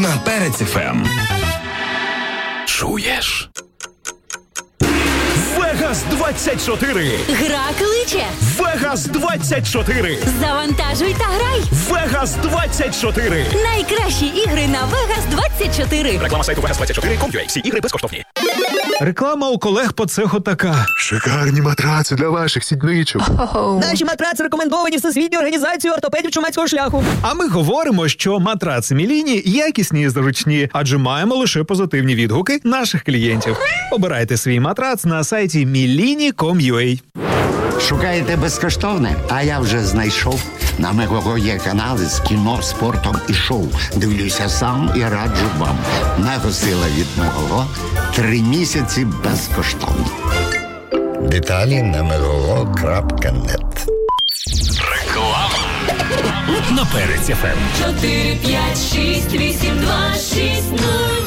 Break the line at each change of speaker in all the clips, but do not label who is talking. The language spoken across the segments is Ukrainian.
на Перець ФМ. Чуєш?
Вегас 24.
Гра кличе.
Вегас 24.
Завантажуй та грай.
Вегас 24.
Найкращі ігри на Вегас 24.
Реклама сайту Vegas24.com.ua. Всі ігри безкоштовні.
Реклама у колег по цеху така.
Шикарні матраци для ваших сідничок.
Наші матраци рекомендовані Всесвітньою організацією ортопедів чумацького шляху.
А ми говоримо, що матраци Міліні якісні і зручні, адже маємо лише позитивні відгуки наших клієнтів. Обирайте свій матрац на сайті milini.com.ua.
Шукаєте безкоштовне? А я вже знайшов. На Мегого є канали з кіно, спортом і шоу. Дивлюся сам і раджу вам. Мегосила від Мегого 3 місяці безкоштовно. Деталі на megogo.net.
Реклама на Перець ФМ.
4, 5, 6, 8, 2, 6, 0.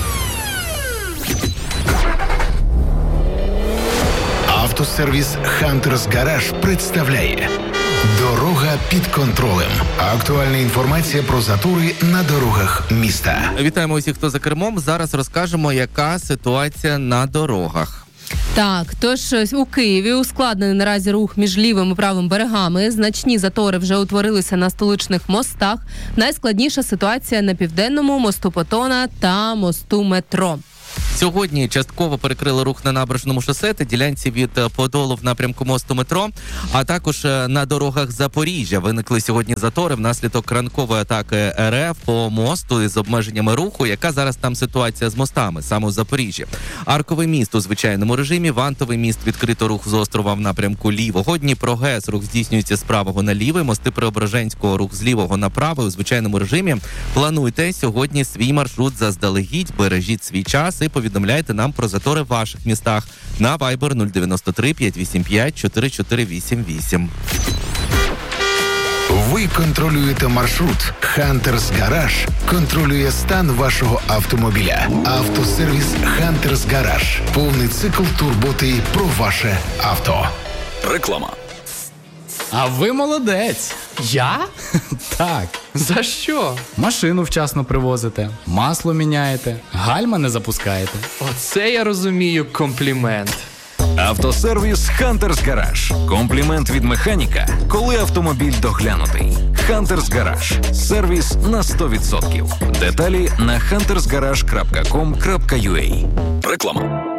Автосервіс «Хантерс Гараж» представляє «Дорога під контролем». Актуальна інформація про затори на дорогах міста.
Вітаємо усіх, хто за кермом. Зараз розкажемо, яка ситуація на дорогах.
Так, тож у Києві ускладнений наразі рух між лівим і правим берегами. Значні затори вже утворилися на столичних мостах. Найскладніша ситуація на Південному, мосту Потона та мосту Метро.
Сьогодні частково перекрили рух на Набережному шосе та ділянці від Подолу в напрямку мосту Метро, а також на дорогах Запоріжжя виникли сьогодні затори внаслідок ранкової атаки РФ по мосту із обмеженнями руху. Яка зараз там ситуація з мостами, саме у Запоріжжі? Арковий міст у звичайному режимі, Вантовий міст відкрито рух з острова в напрямку лівого, Дніпро-ГЕС рух здійснюється з правого на лівий, мости Преображенського рух з лівого на правий у звичайному режимі. Плануйте сьогодні свій маршрут заздалегідь, бережіть свій час і повідомляйте нам про затори в ваших містах на Viber 093 585 4488.
Ви контролюєте маршрут. «Хантерс Гараж» контролює стан вашого автомобіля. Автосервіс «Хантерс Гараж». Повний цикл турботи про ваше авто.
Реклама.
А ви молодець.
Я?
Так.
За що?
Машину вчасно привозите, масло міняєте, гальма не запускаєте.
Оце я розумію комплімент.
Автосервіс «Хантерс Гараж». Комплімент від механіка, коли автомобіль доглянутий. «Хантерс Гараж». Сервіс на 100%. Деталі на huntersgarage.com.ua. Реклама.